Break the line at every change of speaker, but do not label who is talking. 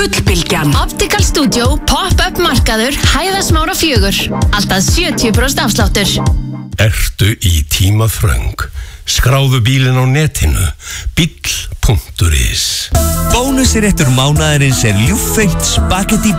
Gullbylgjan.
Optical Studio, pop-up markaður, Hæðasmára 4. Alltaf 70% afsláttur.
Ertu í tímaþröng? Skráðu bílinn á netinu. Bíll.is.
Bónusréttur mánaðarins ljúffengt spagetti